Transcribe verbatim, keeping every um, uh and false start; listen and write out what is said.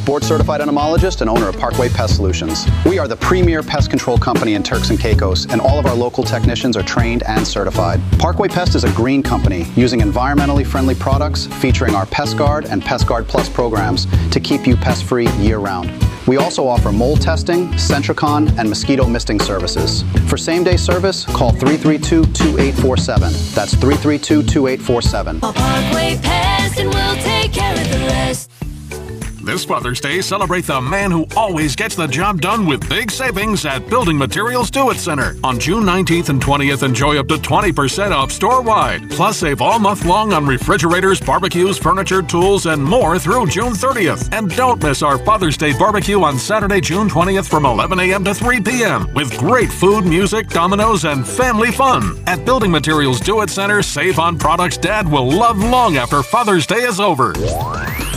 board-certified entomologist and owner of Parkway Pest Solutions. We are the premier pest control company in Turks and Caicos, and all of our local technicians are trained and certified. Parkway Pest is a green company using environmentally friendly products featuring our PestGuard and PestGuard Plus programs to keep you pest-free year-round. We also offer mold testing, Centricon, and mosquito misting services. For same-day service, call three three two, two eight four seven. That's three three two, two eight four seven. Parkway Pest, and we'll take care of the rest. This Father's Day, celebrate the man who always gets the job done with big savings at Building Materials Do It Center. On June nineteenth and twentieth, enjoy up to twenty percent off store-wide. Plus, save all month long on refrigerators, barbecues, furniture, tools, and more through June thirtieth. And don't miss our Father's Day barbecue on Saturday, June twentieth from eleven a.m. to three p.m. with great food, music, dominoes, and family fun. At Building Materials Do It Center, save on products Dad will love long after Father's Day is over.